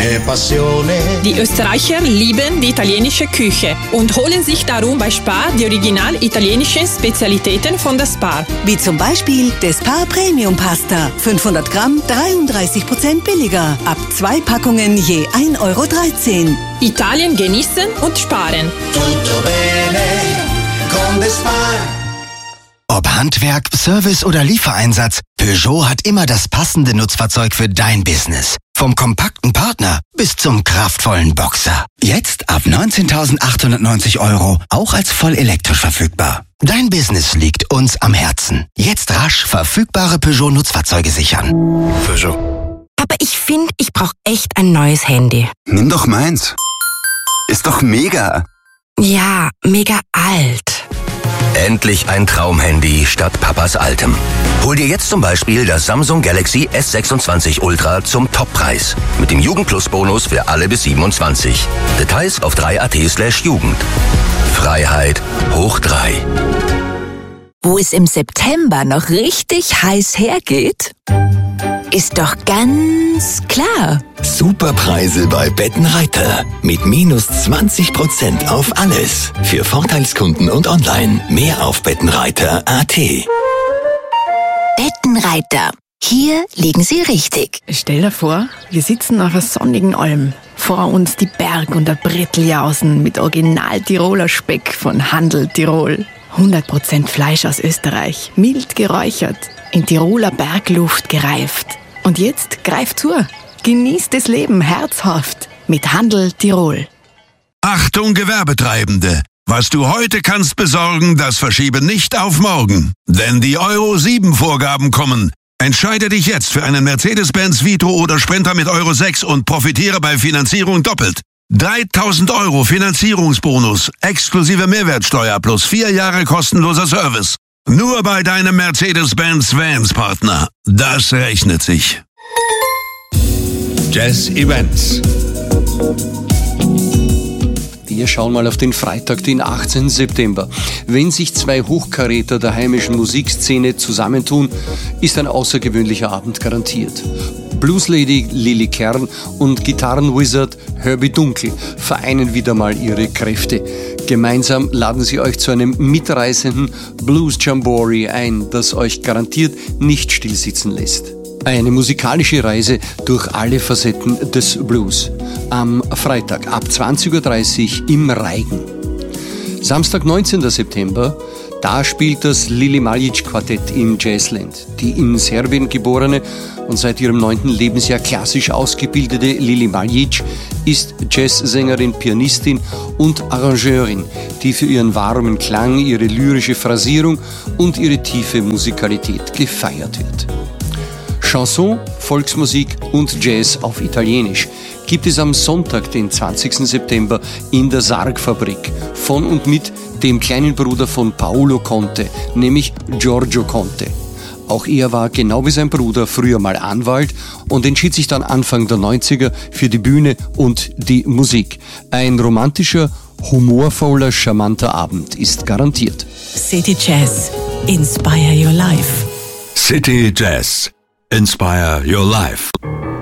che passione. Die Österreicher lieben die italienische Küche und holen sich darum bei Spar die original italienischen Spezialitäten von der Spar. Wie zum Beispiel der Spar Premium Pasta. 500 Gramm, 33% billiger. Ab 2 Packungen je 1,13 Euro. Italien genießen und sparen. Tutto bene con the Spar. Ob Handwerk, Service oder Liefereinsatz, Peugeot hat immer das passende Nutzfahrzeug für dein Business. Vom kompakten Partner bis zum kraftvollen Boxer. Jetzt ab 19.890 €, auch als voll elektrisch verfügbar. Dein Business liegt uns am Herzen. Jetzt rasch verfügbare Peugeot-Nutzfahrzeuge sichern. Peugeot. Aber ich finde, ich brauche echt ein neues Handy. Nimm doch meins. Ist doch mega. Ja, mega alt. Endlich ein Traumhandy statt Papas altem. Hol dir jetzt zum Beispiel das Samsung Galaxy S26 Ultra zum Toppreis. Mit dem Jugend-Plus-Bonus für alle bis 27. Details auf 3.at/Jugend. Freiheit hoch 3. Wo es im September noch richtig heiß hergeht, ist doch ganz klar. Superpreise bei Bettenreiter. Mit minus 20% auf alles. Für Vorteilskunden und online. Mehr auf bettenreiter.at. Bettenreiter. Hier liegen Sie richtig. Stell dir vor, wir sitzen auf einer sonnigen Alm. Vor uns die Berg- und der Bretteljausen mit Original-Tiroler Speck von Handel Tirol. 100% Fleisch aus Österreich, mild geräuchert, in Tiroler Bergluft gereift. Und jetzt greift zu. Genießt das Leben herzhaft mit Handel Tirol. Achtung Gewerbetreibende! Was du heute kannst besorgen, das verschiebe nicht auf morgen. Denn die Euro 7 Vorgaben kommen. Entscheide dich jetzt für einen Mercedes-Benz Vito oder Sprinter mit Euro 6 und profitiere bei Finanzierung doppelt. 3.000 € Finanzierungsbonus, exklusive Mehrwertsteuer plus 4 Jahre kostenloser Service. Nur bei deinem Mercedes-Benz Vans-Partner. Das rechnet sich. Jazz Events. Wir schauen mal auf den Freitag, den 18. September. Wenn sich 2 Hochkaräter der heimischen Musikszene zusammentun, ist ein außergewöhnlicher Abend garantiert. Blueslady Lily Kern und Gitarrenwizard Herbie Dunkel vereinen wieder mal ihre Kräfte. Gemeinsam laden sie euch zu einem mitreißenden Blues-Jamboree ein, das euch garantiert nicht stillsitzen lässt. Eine musikalische Reise durch alle Facetten des Blues. Am Freitag ab 20.30 Uhr im Reigen. Samstag, 19. September, da spielt das Lili Maljic Quartett im Jazzland. Die in Serbien geborene und seit ihrem 9. Lebensjahr klassisch ausgebildete Lili Maljic ist Jazzsängerin, Pianistin und Arrangeurin, die für ihren warmen Klang, ihre lyrische Phrasierung und ihre tiefe Musikalität gefeiert wird. Chanson, Volksmusik und Jazz auf Italienisch gibt es am Sonntag, den 20. September, in der Sargfabrik von und mit dem kleinen Bruder von Paolo Conte, nämlich Giorgio Conte. Auch er war, genau wie sein Bruder, früher mal Anwalt und entschied sich dann Anfang der 90er für die Bühne und die Musik. Ein romantischer, humorvoller, charmanter Abend ist garantiert. City Jazz. Inspire your life. City Jazz. Inspire your life.